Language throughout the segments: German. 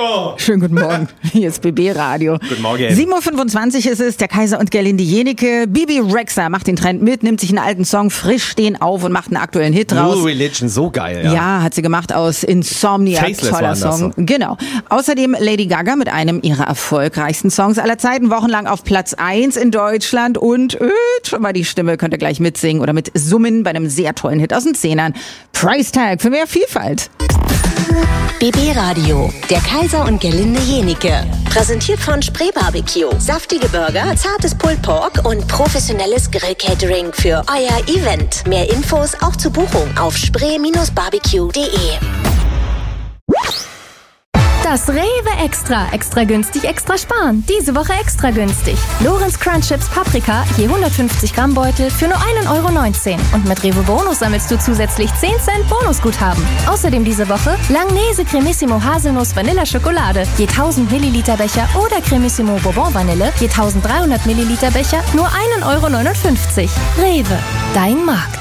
Oh. Schönen guten Morgen, hier ist BB Radio. Guten Morgen. 7.25 Uhr ist es, der Kaiser und Gerlinde Jenike. Bibi Rexha macht den Trend mit, nimmt sich einen alten Song frisch stehen auf und macht einen aktuellen Hit raus. New Religion, so geil, ja. Ja, hat sie gemacht aus Insomnia, Faceless toller Song. So. Genau. Außerdem Lady Gaga mit einem ihrer erfolgreichsten Songs aller Zeiten, wochenlang auf Platz 1 in Deutschland und schon mal die Stimme, könnt ihr gleich mitsingen oder mit summen bei einem sehr tollen Hit aus den 10ern. Price Tag für mehr Vielfalt. BB Radio, der Kaiser und Gerlinde Jenike. Präsentiert von Spree Barbecue. Saftige Burger, zartes Pulled Pork und professionelles Grill-Catering für euer Event. Mehr Infos auch zur Buchung auf spree-barbecue.de. Das Rewe Extra. Extra günstig, extra sparen. Diese Woche extra günstig. Lorenz Crunch Chips Paprika, je 150 Gramm Beutel für nur 1,19 €. Und mit Rewe Bonus sammelst du zusätzlich 10 Cent Bonusguthaben. Außerdem diese Woche Langnese Cremissimo Haselnuss Vanilla Schokolade, je 1000 Milliliter Becher oder Cremissimo Bourbon Vanille, je 1300 Milliliter Becher, nur 1,59 €. Rewe, dein Markt.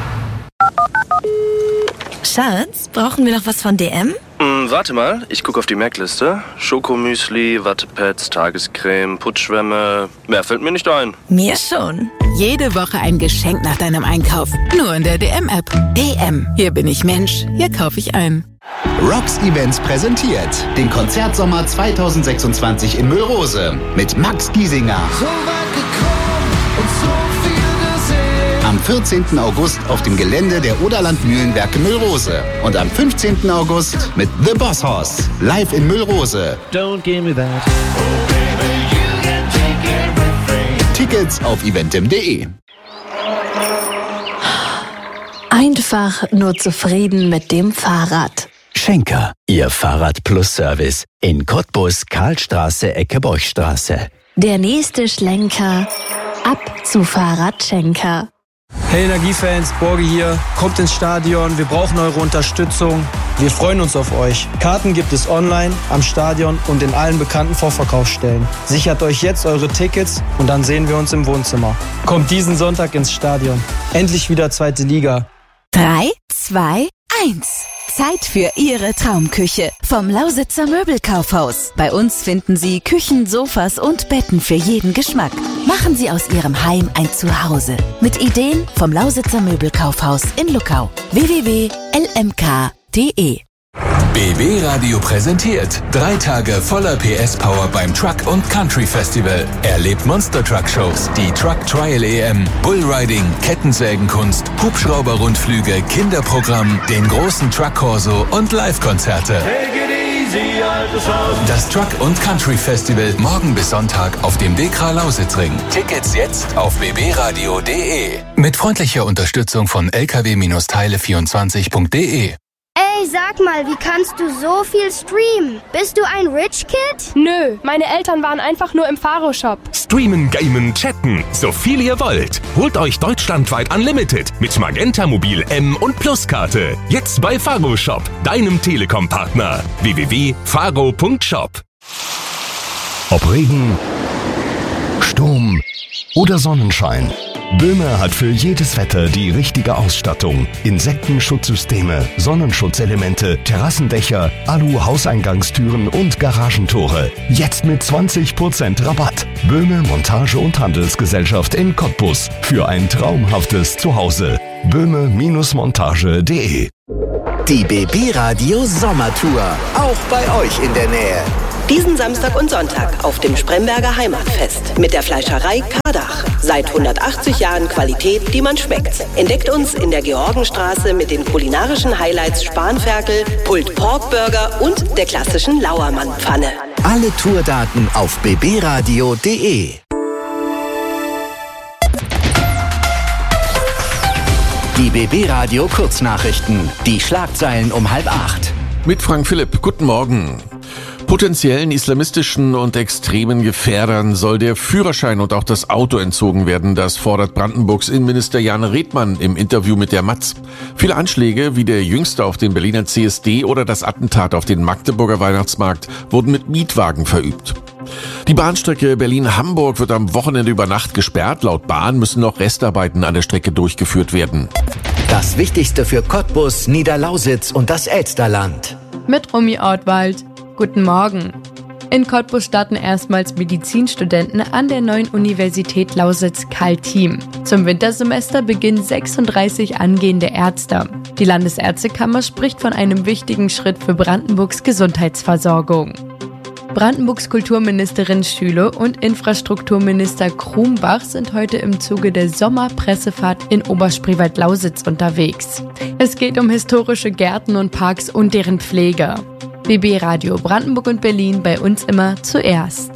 Schatz, brauchen wir noch was von DM? Warte mal, ich gucke auf die Merkliste. Schokomüsli, Wattepads, Tagescreme, Putzschwämme. Mehr fällt mir nicht ein. Mir schon. Jede Woche ein Geschenk nach deinem Einkauf. Nur in der DM-App. DM. Hier bin ich Mensch. Hier kaufe ich ein. Rocks Events präsentiert den Konzertsommer 2026 in Müllrose mit Max Giesinger. So weit gekommen und so viel gesehen. Am 14. August auf dem Gelände der Oderland Mühlenwerke Müllrose. Und am 15. August mit The Boss Hoss live in Müllrose. Don't give me that. Oh baby, you can take everything. Tickets auf eventim.de. Einfach nur zufrieden mit dem Fahrrad. Schenker, Ihr Fahrrad-Plus-Service in Cottbus, Karlstraße, Ecke Borchstraße. Der nächste Schlenker ab zu Fahrradschenker. Hey Energiefans, Borge hier. Kommt ins Stadion, wir brauchen eure Unterstützung. Wir freuen uns auf euch. Karten gibt es online, am Stadion und in allen bekannten Vorverkaufsstellen. Sichert euch jetzt eure Tickets und dann sehen wir uns im Wohnzimmer. Kommt diesen Sonntag ins Stadion. Endlich wieder 2. Liga. 3, 2, 1. Zeit für Ihre Traumküche vom Lausitzer Möbelkaufhaus. Bei uns finden Sie Küchen, Sofas und Betten für jeden Geschmack. Machen Sie aus Ihrem Heim ein Zuhause. Mit Ideen vom Lausitzer Möbelkaufhaus in Luckau. www.lmk.de. BB Radio präsentiert 3 Tage voller PS-Power beim Truck & Country Festival. Erlebt Monster-Truck-Shows, die Truck-Trial-EM, Bullriding, Kettensägenkunst, Hubschrauber-Rundflüge, Kinderprogramm, den großen Truck-Corso und Live-Konzerte. Das Truck & Country Festival morgen bis Sonntag auf dem Dekra Lausitzring. Tickets jetzt auf bbradio.de. Mit freundlicher Unterstützung von lkw-teile24.de. Ey, sag mal, wie kannst du so viel streamen? Bist du ein Rich Kid? Nö, meine Eltern waren einfach nur im Faro-Shop. Streamen, gamen, chatten, so viel ihr wollt. Holt euch deutschlandweit Unlimited mit Magenta Mobil M und Plus-Karte. Jetzt bei Faro-Shop, deinem Telekom-Partner. www.faro.shop. Ob Regen, Sturm oder Sonnenschein. Böhme hat für jedes Wetter die richtige Ausstattung. Insektenschutzsysteme, Sonnenschutzelemente, Terrassendächer, Alu-Hauseingangstüren und Garagentore. Jetzt mit 20% Rabatt. Böhme Montage- und Handelsgesellschaft in Cottbus. Für ein traumhaftes Zuhause. böhme-montage.de. Die BB Radio Sommertour. Auch bei euch in der Nähe. Diesen Samstag und Sonntag auf dem Spremberger Heimatfest mit der Fleischerei Kardach. Seit 180 Jahren Qualität, die man schmeckt. Entdeckt uns in der Georgenstraße mit den kulinarischen Highlights Spanferkel, Pulled Pork Burger und der klassischen Lauermann-Pfanne. Alle Tourdaten auf bbradio.de. Die BB Radio Kurznachrichten. Die Schlagzeilen um 7:30. Mit Frank Philipp. Guten Morgen. Potenziellen islamistischen und extremen Gefährdern soll der Führerschein und auch das Auto entzogen werden. Das fordert Brandenburgs Innenminister Jan Redmann im Interview mit der Matz. Viele Anschläge, wie der jüngste auf den Berliner CSD oder das Attentat auf den Magdeburger Weihnachtsmarkt, wurden mit Mietwagen verübt. Die Bahnstrecke Berlin-Hamburg wird am Wochenende über Nacht gesperrt. Laut Bahn müssen noch Restarbeiten an der Strecke durchgeführt werden. Das Wichtigste für Cottbus, Niederlausitz und das Elsterland. Mit Romy Ortwald. Guten Morgen. In Cottbus starten erstmals Medizinstudenten an der neuen Universität Lausitz-Kaltim. Zum Wintersemester beginnen 36 angehende Ärzte. Die Landesärztekammer spricht von einem wichtigen Schritt für Brandenburgs Gesundheitsversorgung. Brandenburgs Kulturministerin Schüle und Infrastrukturminister Krumbach sind heute im Zuge der Sommerpressefahrt in Oberspreewald-Lausitz unterwegs. Es geht um historische Gärten und Parks und deren Pflege. BB Radio Brandenburg und Berlin, bei uns immer zuerst.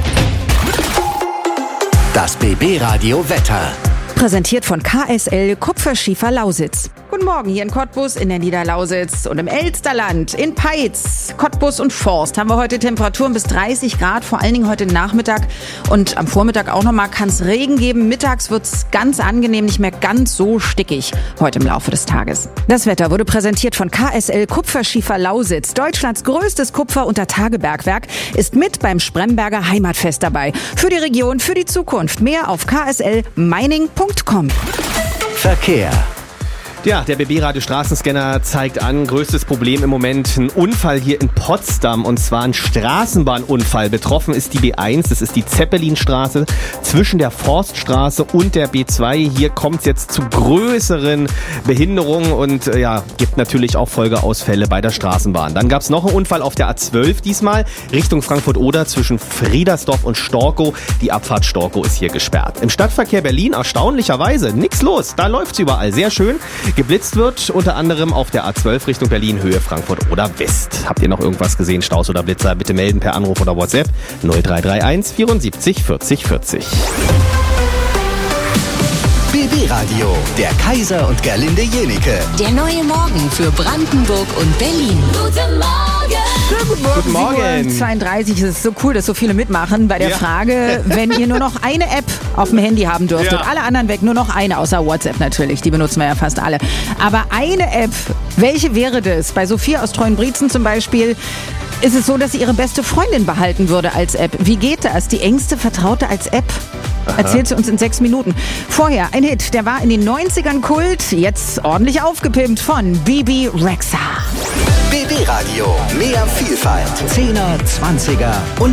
Das BB Radio Wetter. Präsentiert von KSL Kupferschiefer Lausitz. Guten Morgen hier in Cottbus, in der Niederlausitz und im Elsterland, in Peitz, Cottbus und Forst haben wir heute Temperaturen bis 30 Grad, vor allen Dingen heute Nachmittag und am Vormittag auch nochmal kann es Regen geben. Mittags wird es ganz angenehm, nicht mehr ganz so stickig heute im Laufe des Tages. Das Wetter wurde präsentiert von KSL Kupferschiefer Lausitz. Deutschlands größtes Kupfer- und Tagebergwerk ist mit beim Spremberger Heimatfest dabei. Für die Region, für die Zukunft. Mehr auf kslmining.com. Verkehr. Ja, der BB-Radio Straßenscanner zeigt an, größtes Problem im Moment, ein Unfall hier in Potsdam und zwar ein Straßenbahnunfall. Betroffen ist die B1, das ist die Zeppelinstraße zwischen der Forststraße und der B2. Hier kommt es jetzt zu größeren Behinderungen und gibt natürlich auch Folgeausfälle bei der Straßenbahn. Dann gab es noch einen Unfall auf der A12 diesmal, Richtung Frankfurt-Oder zwischen Friedersdorf und Storkow. Die Abfahrt Storkow ist hier gesperrt. Im Stadtverkehr Berlin erstaunlicherweise nichts los, da läuft's überall, sehr schön. Geblitzt wird unter anderem auf der A12 Richtung Berlin, Höhe Frankfurt oder West. Habt ihr noch irgendwas gesehen, Staus oder Blitzer? Bitte melden per Anruf oder WhatsApp 0331 74 40 40. BB Radio, der Kaiser und Gerlinde Jenike. Der neue Morgen für Brandenburg und Berlin. Guten Morgen! Schönen guten Morgen. 32, es ist so cool, dass so viele mitmachen bei der Frage, wenn ihr nur noch eine App auf dem Handy haben dürftet, alle anderen weg, nur noch eine, außer WhatsApp natürlich, die benutzen wir ja fast alle. Aber eine App, welche wäre das? Bei Sophia aus Treuenbrietzen zum Beispiel ist es so, dass sie ihre beste Freundin behalten würde als App. Wie geht das? Die engste Vertraute als App? Erzählt sie uns in 6 Minuten. Vorher ein Hit, der war in den 90ern Kult, jetzt ordentlich aufgepimpt von Bibi Rexha. BB Radio, mehr Vielfalt, 10er, 20er und